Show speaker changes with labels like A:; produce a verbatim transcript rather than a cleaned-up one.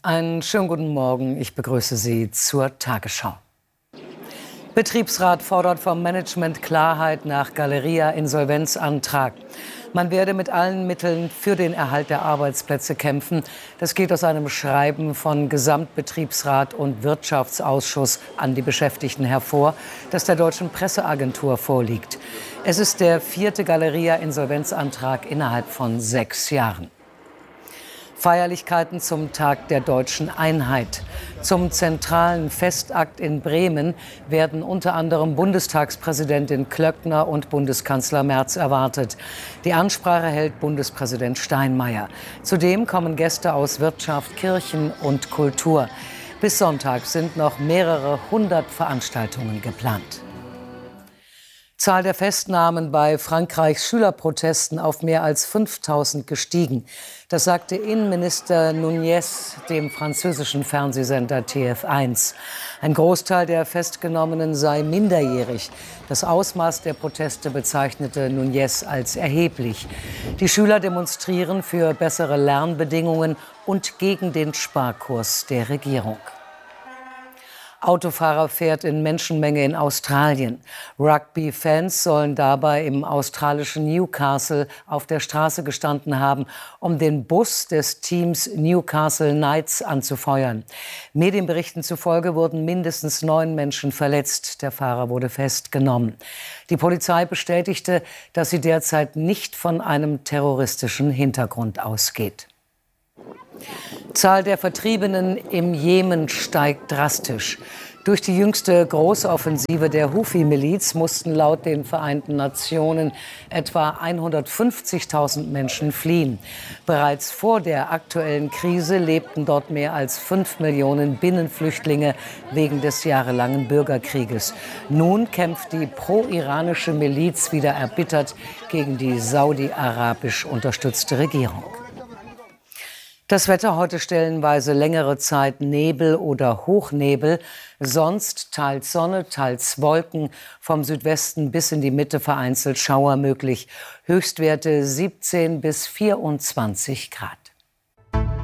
A: Einen schönen guten Morgen. Ich begrüße Sie zur Tagesschau. Betriebsrat fordert vom Management Klarheit nach Galeria-Insolvenzantrag. Man werde mit allen Mitteln für den Erhalt der Arbeitsplätze kämpfen. Das geht aus einem Schreiben von Gesamtbetriebsrat und Wirtschaftsausschuss an die Beschäftigten hervor, das der Deutschen Presseagentur vorliegt. Es ist der vierte Galeria-Insolvenzantrag innerhalb von sechs Jahren. Feierlichkeiten zum Tag der Deutschen Einheit. Zum zentralen Festakt in Bremen werden unter anderem Bundestagspräsidentin Klöckner und Bundeskanzler Merz erwartet. Die Ansprache hält Bundespräsident Steinmeier. Zudem kommen Gäste aus Wirtschaft, Kirchen und Kultur. Bis Sonntag sind noch mehrere hundert Veranstaltungen geplant. Zahl der Festnahmen bei Frankreichs Schülerprotesten auf mehr als fünftausend gestiegen. Das sagte Innenminister Nunez dem französischen Fernsehsender T F eins. Ein Großteil der Festgenommenen sei minderjährig. Das Ausmaß der Proteste bezeichnete Nunez als erheblich. Die Schüler demonstrieren für bessere Lernbedingungen und gegen den Sparkurs der Regierung. Autofahrer fährt in Menschenmenge in Australien. Rugby-Fans sollen dabei im australischen Newcastle auf der Straße gestanden haben, um den Bus des Teams Newcastle Knights anzufeuern. Medienberichten zufolge wurden mindestens neun Menschen verletzt. Der Fahrer wurde festgenommen. Die Polizei bestätigte, dass sie derzeit nicht von einem terroristischen Hintergrund ausgeht. Zahl der Vertriebenen im Jemen steigt drastisch. Durch die jüngste Großoffensive der Houthi-Miliz mussten laut den Vereinten Nationen etwa hundertfünfzigtausend Menschen fliehen. Bereits vor der aktuellen Krise lebten dort mehr als fünf Millionen Binnenflüchtlinge wegen des jahrelangen Bürgerkrieges. Nun kämpft die pro-iranische Miliz wieder erbittert gegen die saudi-arabisch unterstützte Regierung. Das Wetter heute stellenweise längere Zeit Nebel oder Hochnebel, sonst teils Sonne, teils Wolken, vom Südwesten bis in die Mitte vereinzelt Schauer möglich. Höchstwerte siebzehn bis vierundzwanzig Grad.